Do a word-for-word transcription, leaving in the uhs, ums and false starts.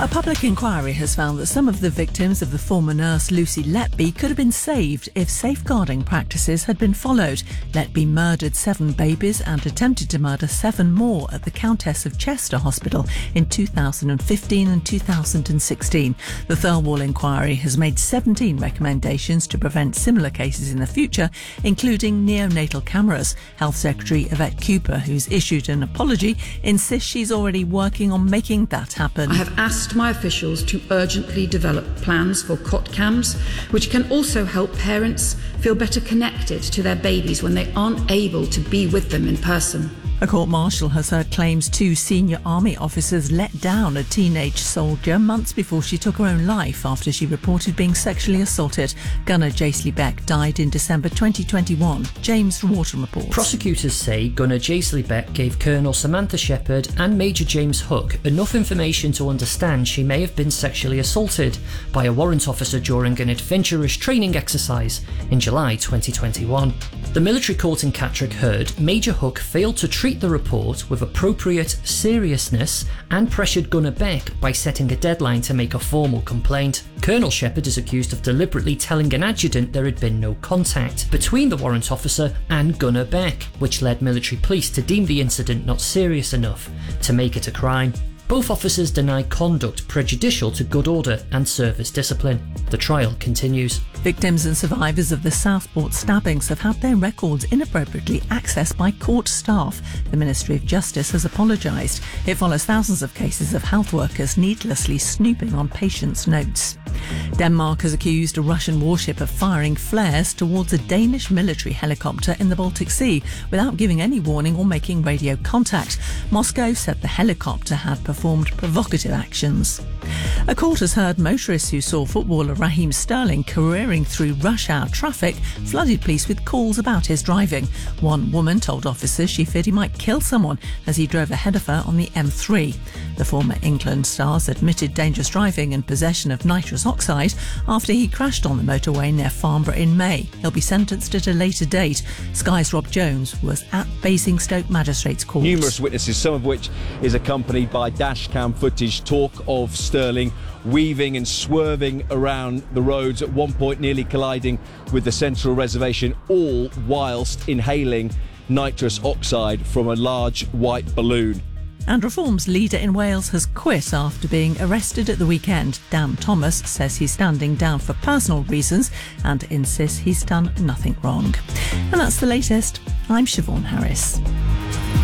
A public inquiry has found that some of the victims of the former nurse Lucy Letby could have been saved if safeguarding practices had been followed. Letby murdered seven babies and attempted to murder seven more at the Countess of Chester Hospital in two thousand fifteen and two thousand sixteen. The Thirlwall inquiry has made seventeen recommendations to prevent similar cases in the future, including neonatal cameras. Health Secretary Yvette Cooper, who's issued an apology, insists she's already working on making that happen. I have asked my officials to urgently develop plans for cot cams, which can also help parents feel better connected to their babies when they aren't able to be with them in person. A court-martial has heard claims two senior army officers let down a teenage soldier months before she took her own life after she reported being sexually assaulted. Gunner Jaisley Beck died in December twenty twenty-one. James Wharton reports. Prosecutors say Gunner Jaisley Beck gave Colonel Samantha Shepherd and Major James Hook enough information to understand she may have been sexually assaulted by a warrant officer during an adventurous training exercise in July twenty twenty-one. The military court in Catterick heard Major Hook failed to treat the report with appropriate seriousness and pressured Gunner Beck by setting a deadline to make a formal complaint. Colonel Shepherd is accused of deliberately telling an adjutant there had been no contact between the warrant officer and Gunner Beck, which led military police to deem the incident not serious enough to make it a crime. Both officers deny conduct prejudicial to good order and service discipline. The trial continues. Victims and survivors of the Southport stabbings have had their records inappropriately accessed by court staff. The Ministry of Justice has apologised. It follows thousands of cases of health workers needlessly snooping on patients' notes. Denmark has accused a Russian warship of firing flares towards a Danish military helicopter in the Baltic Sea without giving any warning or making radio contact. Moscow said the helicopter had performed provocative actions. A court has heard motorists who saw footballer Raheem Sterling careering through rush hour traffic flooded police with calls about his driving. One woman told officers she feared he might kill someone as he drove ahead of her on the M three. The former England star's admitted dangerous driving and possession of nitrous oxide after he crashed on the motorway near Farnborough in May. He'll be sentenced at a later date. Sky's Rob Jones was at Basingstoke Magistrates Court. Numerous witnesses, some of which is accompanied by dash cam footage, talk of Sterling weaving and swerving around the roads, at one point nearly colliding with the Central Reservation, all whilst inhaling nitrous oxide from a large white balloon. And Reform's leader in Wales has quit after being arrested at the weekend. Dan Thomas says he's standing down for personal reasons and insists he's done nothing wrong. And that's the latest. I'm Siobhan Harris.